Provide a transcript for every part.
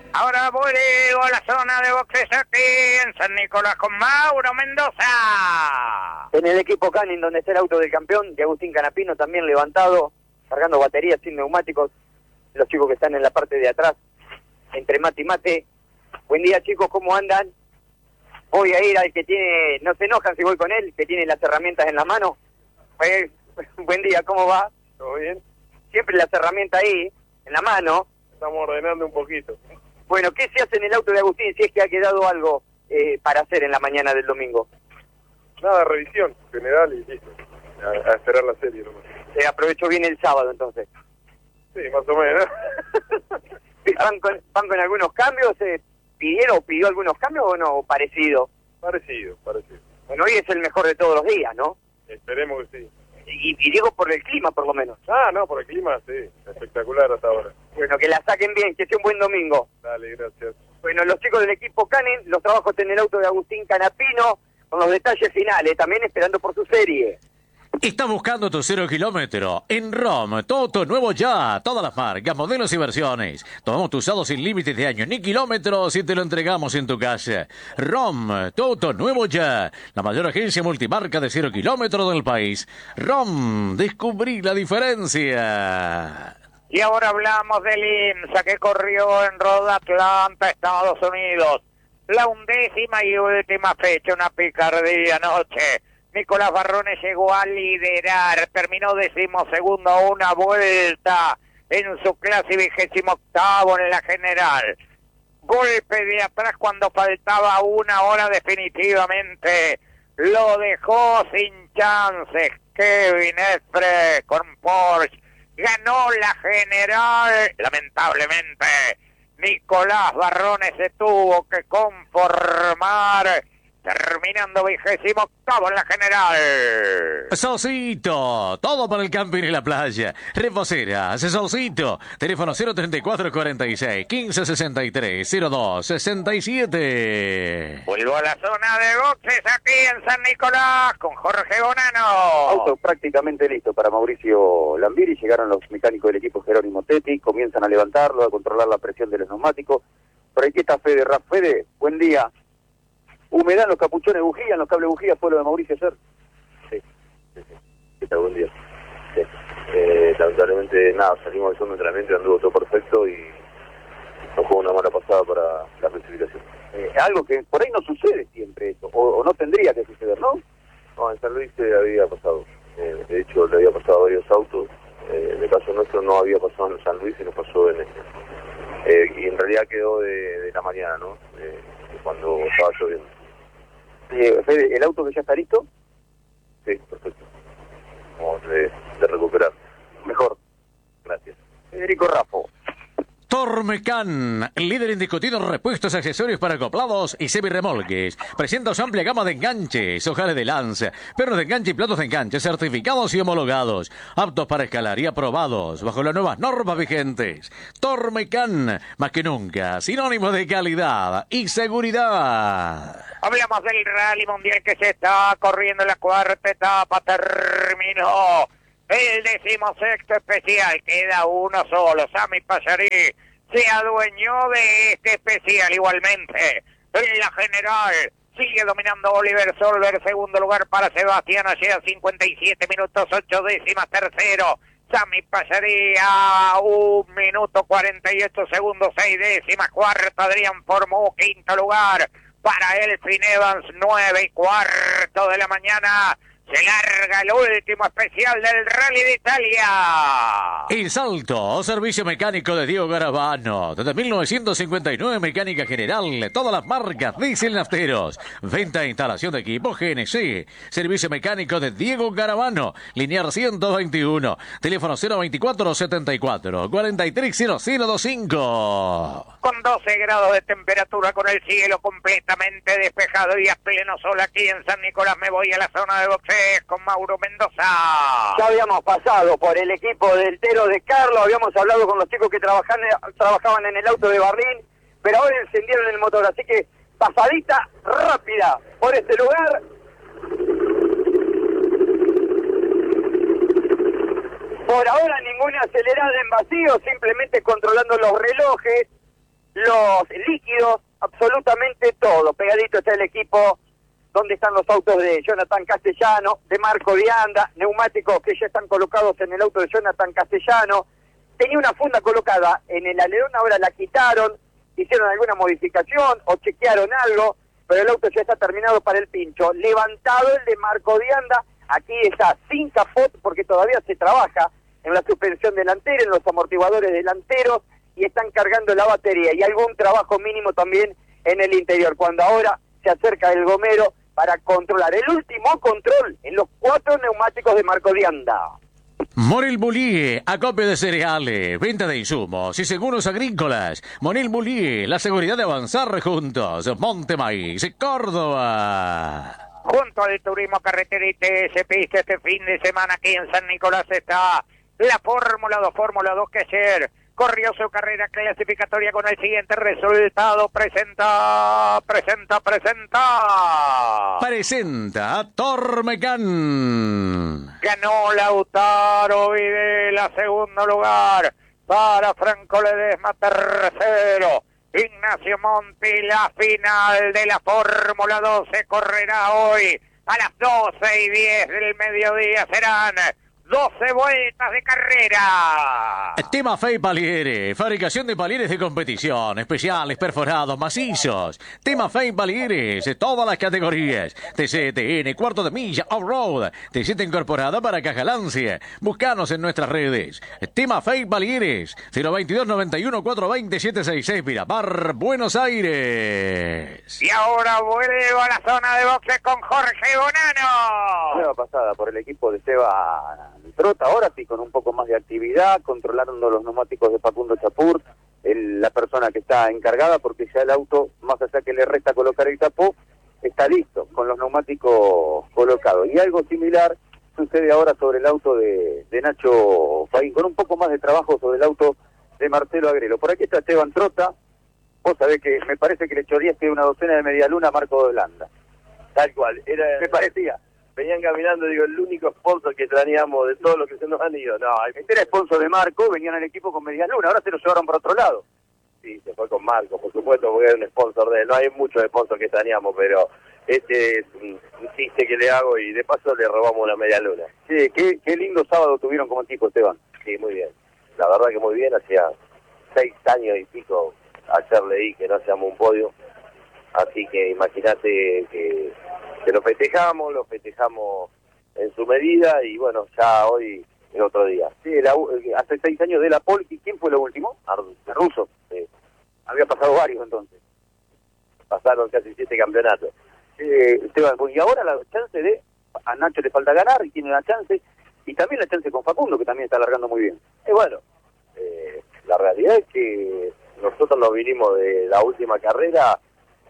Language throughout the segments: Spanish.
Ahora vuelvo a la zona de boxes aquí en San Nicolás con Mauro Mendoza. En el equipo Canning, donde está el auto del campeón, de Agustín Canapino, también levantado, cargando baterías sin neumáticos. Los chicos que están en la parte de atrás, entre mate y mate. Buen día, chicos, ¿cómo andan? Voy a ir al que tiene, no se enojan si voy con él, que tiene las herramientas en la mano. Buen día, ¿cómo va? ¿Todo bien? Siempre las herramientas ahí, en la mano. Estamos ordenando un poquito. Bueno, ¿qué se hace en el auto de Agustín si es que ha quedado algo para hacer en la mañana del domingo? Nada, revisión general y listo. A esperar la serie nomás. Se aprovechó bien el sábado, entonces. Sí, más o menos. ¿Van con algunos cambios? ¿Pidió algunos cambios o no? ¿Parecido? Parecido. Bueno, hoy es el mejor de todos los días, ¿no? Esperemos que sí. Y digo por el clima, por lo menos. Ah, no, por el clima, sí. Espectacular hasta ahora. Bueno, que la saquen bien, que sea un buen domingo. Dale, gracias. Bueno, los chicos del equipo Canning, los trabajos en el auto de Agustín Canapino, con los detalles finales, también esperando por su serie. Está buscando tu 0 kilómetro. En ROM, todo nuevo ya. Todas las marcas, modelos y versiones. Tomamos tu usado sin límites de años ni kilómetros y te lo entregamos en tu casa. ROM, todo nuevo ya. La mayor agencia multimarca de 0 kilómetros del país. ROM, descubrí la diferencia. Y ahora hablamos del IMSA que corrió en Road Atlanta, Estados Unidos. La 11ª y última fecha, una picardía anoche. Nicolás Barrones llegó a liderar, terminó 12º, una vuelta en su clase 28º en la general. Golpe de atrás cuando faltaba una hora definitivamente. Lo dejó sin chances. Kevin Espre con Porsche. Ganó la general. Lamentablemente, Nicolás Barrones se tuvo que conformar, terminando 28º en la general. Solcito, todo para el camping y la playa. Reposeras, Solcito. Teléfono 03446 1563 0267. Vuelvo a la zona de boxes aquí en San Nicolás con Jorge Bonano. Auto prácticamente listo para Mauricio Lambiri. Llegaron los mecánicos del equipo Jerónimo Tetti, comienzan a levantarlo, a controlar la presión de los neumáticos. Por aquí está Fede, Fede, buen día. Humedad en los capuchones bujía, en los cables bujía, fue lo de Mauricio ayer. Sí. ¿Qué tal? Buen día. Sí. Lamentablemente, nada, salimos de zona de entrenamiento y anduvo todo perfecto y nos fue una mala pasada para la clasificación. Algo que por ahí no sucede siempre eso, o no tendría que suceder, ¿no? No, en San Luis había pasado. De hecho, le había pasado a varios autos. En el caso nuestro no había pasado en San Luis y nos pasó en este. Y en realidad quedó de la mañana, ¿no? Cuando estaba lloviendo. Fede, ¿el auto que ya está listo? Sí, perfecto. Vamos de recuperar. Mejor. Gracias. Federico Raffo. Tormecan, líder indiscutido en repuestos, accesorios para acoplados y semirremolques. Presenta su amplia gama de enganches, ojales de lanza, pernos de enganche y platos de enganche, certificados y homologados, aptos para escalar y aprobados bajo las nuevas normas vigentes. Tormecan, más que nunca, sinónimo de calidad y seguridad. Hablamos del Rally Mundial que se está corriendo en la cuarta etapa. Terminó el 16º especial. Queda uno solo. Sami Pallarí se adueñó de este especial igualmente. En la general sigue dominando Oliver Solver. Segundo lugar para Sebastián Allea, 57 minutos 8 décimas. Tercero, Sami Pallarí a 1 minuto 48 segundos 6 décimas. Cuarto, Adrián Formú. Quinto lugar para Elfin Evans, 9:15 de la mañana. Se larga el último especial del Rally de Italia. El Salto, servicio mecánico de Diego Garavano. Desde 1959, mecánica general, todas las marcas, diésel, nafteros. Venta e instalación de equipos GNC. Servicio mecánico de Diego Garavano. Linear 121. Teléfono 024-74 430025. Con 12 grados de temperatura, con el cielo completamente despejado y a pleno sol aquí en San Nicolás, me voy a la zona de boxeo con Mauro Mendoza. Ya habíamos pasado por el equipo del Tero de Carlos, habíamos hablado con los chicos que trabajaban en el auto de Barlín, pero ahora encendieron el motor, así que pasadita rápida por este lugar. Por ahora ninguna acelerada en vacío, simplemente controlando los relojes. los líquidos, absolutamente todo. Pegadito está el equipo donde están los autos de Jonathan Castellano, de Marco Vianda, neumáticos que ya están colocados en el auto de Jonathan Castellano. Tenía una funda colocada en el alerón, ahora la quitaron, hicieron alguna modificación o chequearon algo, pero el auto ya está terminado para el pincho. Levantado el de Marco Vianda, aquí está sin capot porque todavía se trabaja en la suspensión delantera, en los amortiguadores delanteros, y están cargando la batería y algún trabajo mínimo también en el interior, cuando ahora se acerca el gomero para controlar el último control en los 4 neumáticos de Marco Vianda. Monil Bullier, acopio de cereales, venta de insumos y seguros agrícolas. Monil Bullier, la seguridad de avanzar juntos. Monte Maíz, Córdoba. Junto al turismo carretera ITS Pista, este fin de semana aquí en San Nicolás está la Fórmula 2 que ayer corrió su carrera clasificatoria con el siguiente resultado. Presenta Tormecán. Ganó Lautaro Videla, segundo lugar. Para Franco Ledesma, tercero. Ignacio Monti, la final de la Fórmula 2 se correrá hoy a las 12:10 del mediodía. Serán 12 vueltas de carrera. Tema Fey Palieres, fabricación de palieres de competición, especiales, perforados, macizos. Tema Fey Palieres, todas las categorías. TC, TN, cuarto de milla, off-road. TC incorporada para caja Lancia. Búscanos en nuestras redes. Tema Fey Palieres, 022 91 420 766 Miramar, Buenos Aires. Y ahora vuelvo a la zona de boxe con Jorge Bonano. Nueva pasada por el equipo de Seba Trota, ahora sí con un poco más de actividad, controlando los neumáticos de Facundo Chapur, la persona que está encargada, porque ya el auto, más allá que le resta colocar el capó, está listo, con los neumáticos colocados. Y algo similar sucede ahora sobre el auto de Nacho Faín, con un poco más de trabajo sobre el auto de Marcelo Agrelo. Por aquí está Esteban Trota, vos sabés que me parece que le choreaste una docena de medialuna a Marco de Holanda. Tal cual, Me parecía. venían caminando, digo, el único sponsor que teníamos de todos los que se nos han ido. No, Este era sponsor de Marco, venían al equipo con medialuna, ahora se lo llevaron por otro lado. sí, se fue con Marco, por supuesto, porque era un sponsor de él. No hay muchos sponsors que teníamos, pero este es un chiste que le hago y de paso le robamos una media luna. Sí, qué lindo sábado tuvieron como equipo, Esteban. Sí, muy bien. La verdad que muy bien, hacía 6 años y pico ayer leí que no hacíamos un podio. Así que imagínate que lo festejamos en su medida y bueno, ya hoy es otro día. Sí, hace 6 años de la Pol, ¿y quién fue lo último? El ruso. Sí. Había pasado varios entonces. Pasaron casi 7 campeonatos. Esteban, y ahora la chance de, a Nacho le falta ganar y tiene la chance, y también la chance con Facundo, que también está alargando muy bien. Y bueno, la realidad es que nosotros nos vinimos de la última carrera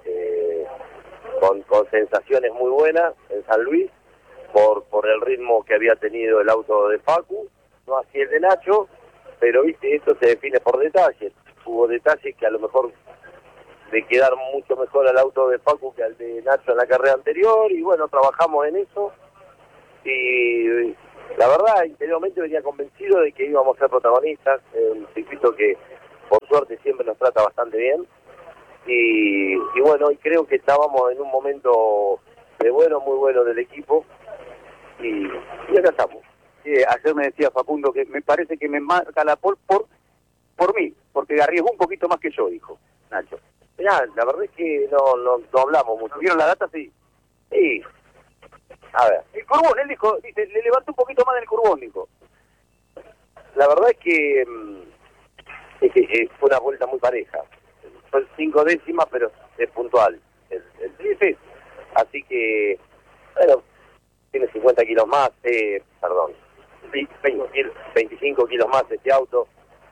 con sensaciones muy buenas en San Luis por el ritmo que había tenido el auto de Facu, no así el de Nacho, pero viste, esto se define por detalles. Hubo detalles que a lo mejor le quedaron mucho mejor al auto de Facu que al de Nacho en la carrera anterior, y bueno, trabajamos en eso, y la verdad, interiormente venía convencido de que íbamos a ser protagonistas, un circuito que por suerte siempre nos trata bastante bien, y bueno, y creo que estábamos en un momento muy bueno del equipo, y acá estamos. Ayer me decía Facundo que me parece que me marca la Pol por mí, porque arriesgó un poquito más que yo, dijo Nacho. Mirá, la verdad es que no hablamos mucho. ¿Vieron la data? Sí. Sí. A ver. El curbón, él dice, le levantó un poquito más del curbón, dijo. La verdad es que fue una vuelta muy pareja. Fue 5 décimas, pero es puntual. El triple. Así que, bueno, tiene 50 kilos más, 25 kilos más este auto.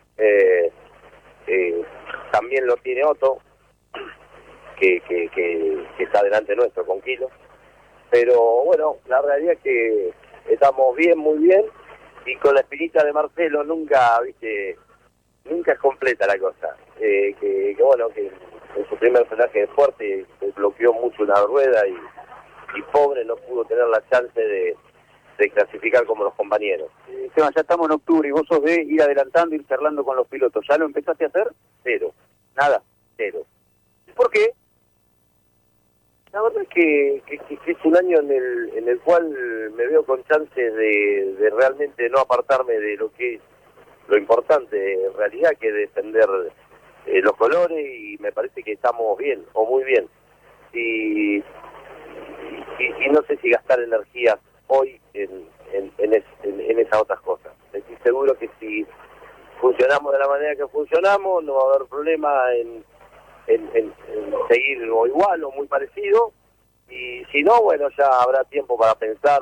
También lo tiene Otto, que está delante nuestro con kilos. Pero bueno, la realidad es que estamos bien, muy bien, y con la espinita de Marcelo nunca es completa la cosa. Que bueno, que en su primer personaje de fuerte bloqueó mucho una rueda y pobre no pudo tener la chance de clasificar como los compañeros. Esteban, ya estamos en octubre y vos sos de ir adelantando, ir charlando con los pilotos. ¿Ya lo empezaste a hacer? Cero. Nada. 0. ¿Por qué? La verdad es que es un año en el cual me veo con chances de realmente no apartarme de lo que es lo importante en realidad, que es defender los colores, y me parece que estamos bien, o muy bien. Y no sé si gastar energías hoy en esas otras cosas. Estoy seguro que si funcionamos de la manera que funcionamos, no va a haber problema en seguir o igual o muy parecido, y si no, bueno, ya habrá tiempo para pensar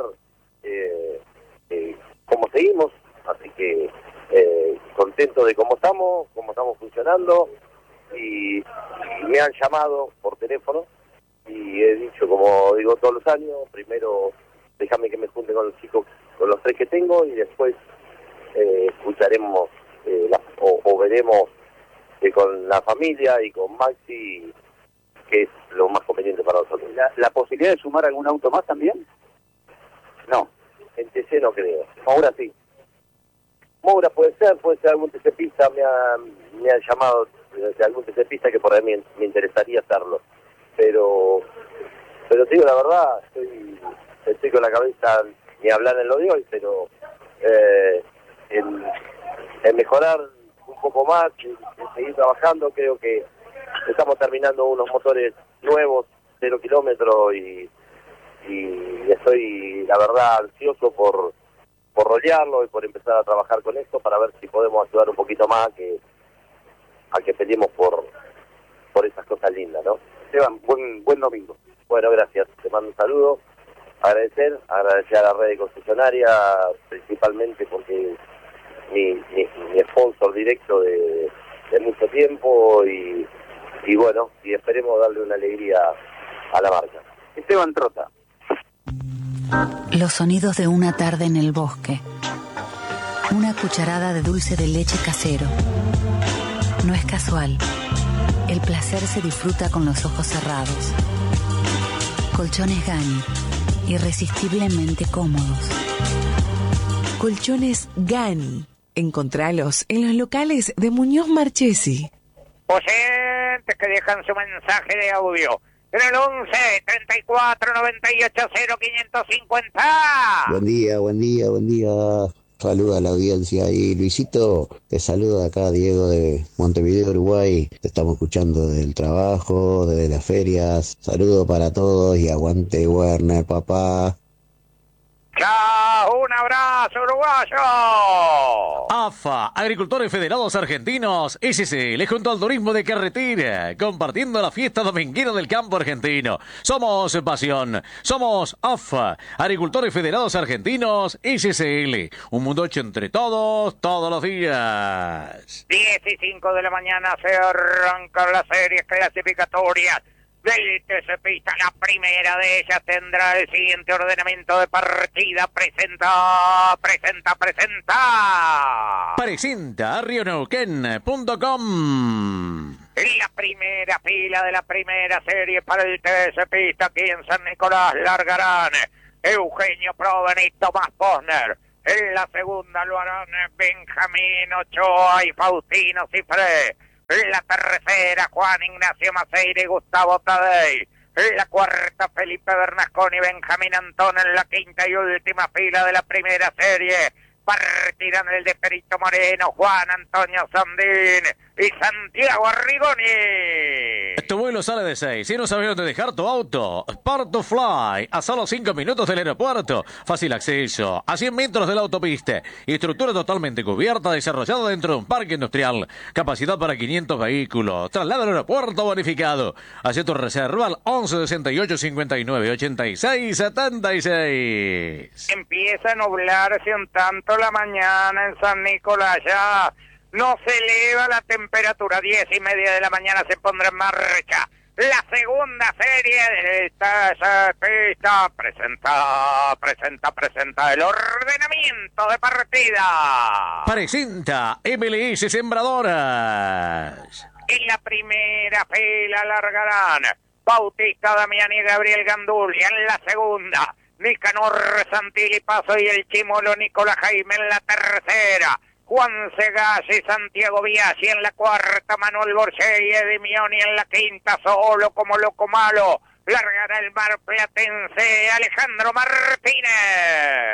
cómo seguimos. Así que contento de cómo estamos funcionando, y me han llamado por teléfono y he dicho, como digo todos los años, primero déjame que me junte con los chicos, con los 3 que tengo, y después escucharemos o veremos con la familia y con Maxi que es lo más conveniente para nosotros. ¿La posibilidad de sumar algún auto más también? No, en TC no creo. Ahora sí. Moura puede ser algún TC-pista, me ha llamado de algún TC-pista que por ahí me interesaría hacerlo. Pero te digo la verdad, estoy con la cabeza ni hablar en lo de hoy, pero en mejorar un poco más, en seguir trabajando. Creo que estamos terminando unos motores nuevos, 0 kilómetros, y estoy, la verdad, ansioso por rolearlo y por empezar a trabajar con esto para ver si podemos ayudar un poquito más a que peleemos por esas cosas lindas, ¿no? Esteban, buen domingo. Bueno, gracias. Te mando un saludo. Agradecer a la red concesionaria, principalmente porque es mi sponsor directo de mucho tiempo, y bueno, y esperemos darle una alegría a la marca. Esteban Trota. Los sonidos de una tarde en el bosque. Una cucharada de dulce de leche casero. No es casual. El placer se disfruta con los ojos cerrados. Colchones Gani. Irresistiblemente cómodos. Colchones Gani. Encontralos en los locales de Muñoz Marchesi. Oyentes que dejan su mensaje de audio en el 11 34 98 0 550. Buen día. Saluda a la audiencia. Y Luisito, te saluda acá Diego de Montevideo, Uruguay. Te estamos escuchando desde el trabajo, desde las ferias. Saludo para todos y aguante Werner, papá. ¡Chao! ¡Un abrazo, uruguayo! AFA, Agricultores Federados Argentinos, SCL, junto al turismo de carretera, compartiendo la fiesta dominguera del campo argentino. Somos pasión, somos AFA, Agricultores Federados Argentinos, SCL. Un mundo hecho entre todos, todos los días. 10:05 de la mañana se arrancan las series clasificatorias del TC Pista. La primera de ellas tendrá el siguiente ordenamiento de partida. Presenta rioneuquén.com. En la primera fila de la primera serie para el TC Pista, aquí en San Nicolás, largarán Eugenio Proven y Tomás Posner. En la segunda lo harán Benjamín Ochoa y Faustino Cifré. En la tercera, Juan Ignacio Maceira y Gustavo Tadei. En la cuarta, Felipe Bernasconi y Benjamín Antón. En la quinta y última fila de la primera serie partirán el de Perito Moreno, Juan Antonio Sandín y Santiago Arrigoni. Tu vuelo sale de 6. Si no sabes dónde dejar tu auto, Sport2Fly, a solo 5 minutos del aeropuerto. Fácil acceso, a 100 metros de la autopista. Estructura totalmente cubierta, desarrollada dentro de un parque industrial. Capacidad para 500 vehículos. Traslado al aeropuerto bonificado. Haz tu reserva al 11 68 59 86 76. Empieza a nublarse un tanto la mañana en San Nicolás. Ya no se eleva la temperatura. 10:30 de la mañana se pondrá en marcha la segunda serie de esta pista. Presenta el ordenamiento de partida. Presenta MLS Sembradoras. En la primera fila largarán Bautista Damiani y Gabriel Gandulli. En la segunda, Nicanor Santilli Paso y el chimolo Nicolás Jaime. En la tercera, Juan Segasi, Santiago Biasi en la cuarta, Manuel Borgé y Edimioni en la quinta, solo como loco malo. Largará el marplatense Alejandro Martínez.